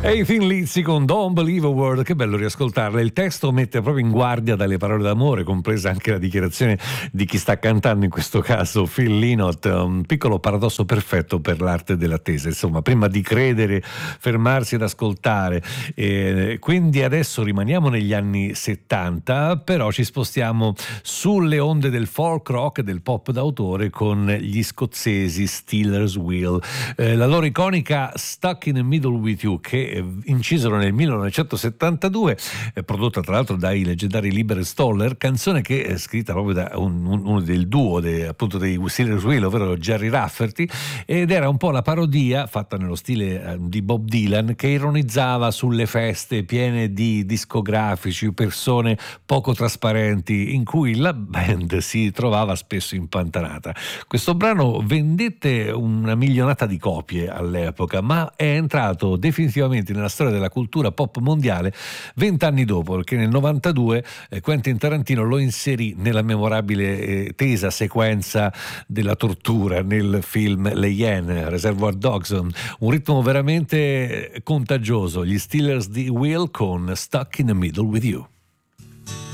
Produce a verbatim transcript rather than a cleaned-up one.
E i Thin Lizzy con Don't Believe a Word, che bello riascoltarla. Il testo mette proprio in guardia dalle parole d'amore, compresa anche la dichiarazione di chi sta cantando, in questo caso Phil Lynott. Un piccolo paradosso perfetto per l'arte dell'attesa, insomma, prima di credere, fermarsi ad ascoltare. E quindi adesso rimaniamo negli anni settanta, però ci spostiamo sulle onde del folk rock e del pop d'autore con gli scozzesi Stealers Wheel. Eh, la loro iconica Stuck in the Middle with You, che incisero nel millenovecentosettantadue, eh, prodotta tra l'altro dai leggendari Lieber Stoller, canzone che è scritta proprio da un, un, uno del duo de, appunto dei Stealers Wheel, ovvero Gerry Rafferty, ed era un po' la parodia fatta nello stile eh, di Bob Dylan, che ironizzava sulle feste piene di discografici, persone poco trasparenti, in cui la band si trovava spesso impantanata. Questo brano vendette una milionata di copie all'epoca, ma è entrato definitivamente nella storia della cultura pop mondiale vent'anni dopo, perché nel novantadue eh, Quentin Tarantino lo inserì nella memorabile eh, tesa sequenza della tortura nel film Le Iene, Reservoir Dogs. Un ritmo veramente contagioso, gli Stealers di Will con Stuck in the Middle with You.